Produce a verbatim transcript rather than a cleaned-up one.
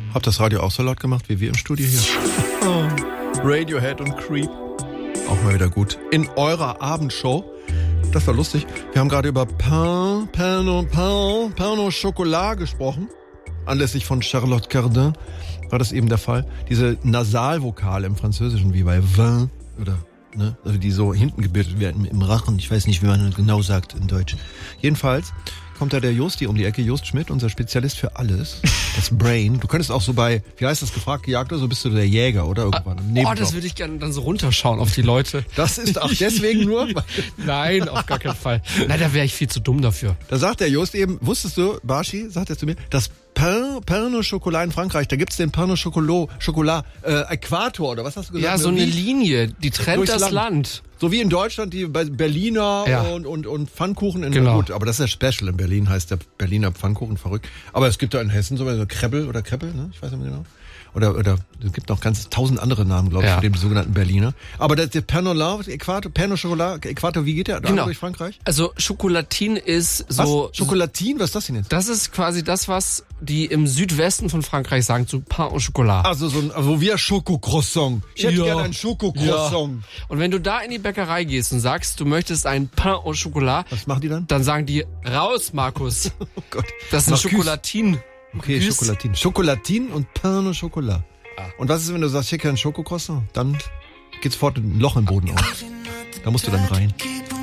Hab das Radio auch so laut gemacht, wie wir im Studio hier. Oh, Radiohead und Creep. Auch mal wieder gut. In eurer Abendshow. Das war lustig. Wir haben gerade über Pain, Pain au Pain, Pain au Chocolat gesprochen. Anlässlich von Charlotte Cardin war das eben der Fall. Diese Nasalvokale im Französischen, wie bei Vin oder, ne, also die so hinten gebildet werden im Rachen. Ich weiß nicht, wie man das genau sagt in Deutsch. Jedenfalls kommt da der Josti um die Ecke, Jost Schmidt, unser Spezialist für alles, das Brain. Du könntest auch so bei, wie heißt das, gefragt, gejagt oder so, bist du der Jäger, oder? Irgendwann im Oh, Nebenjob. das würde ich gerne dann so runterschauen auf die Leute. Das ist auch deswegen nur? Nein, auf gar keinen Fall. Nein, da wäre ich viel zu dumm dafür. Da sagt der Jost eben, wusstest du, Barschi, sagt er zu mir, das Pain, Pain au Chocolat in Frankreich, da gibt's den Pain au Chocolat, Chocolat, äh, Äquator, oder was hast du gesagt? Ja, so eine Wie? Linie, die trennt Durchs das Land. Land. So wie in Deutschland die Berliner Ja. und, und, und Pfannkuchen in Genau. gut, aber das ist ja Special. In Berlin heißt der Berliner Pfannkuchen verrückt. Aber es gibt da in Hessen so Krebbel oder Kreppel, ne? Ich weiß nicht mehr genau. Oder, oder es gibt noch ganz tausend andere Namen, glaube ich, Ja. für den sogenannten Berliner. Aber der, der Pain au Lait, Äquator, Pain au Chocolat, Äquator, wie geht der da Genau. durch Frankreich? Also Chocolatine ist so... Was? Schokolatin? Was ist das denn jetzt? Das ist quasi das, was die im Südwesten von Frankreich sagen zu Pain au Chocolat. Also so ein, also wie ein Schokocroissant. Ich hätte Ja. gerne ein Schokocroissant. Und wenn du da in die Bäckerei gehst und sagst, du möchtest ein Pain au Chocolat, Was machen die dann? dann sagen die, raus, Markus. Oh Gott. Das ist ein Marcus. Schokolatin. Okay, Marcus. Schokolatin. Schokolatin und Pain au Chocolat. Und was ist, wenn du sagst, hier kein Schokocroissant? Dann geht sofort ein Loch im Boden auf. Da musst du dann rein.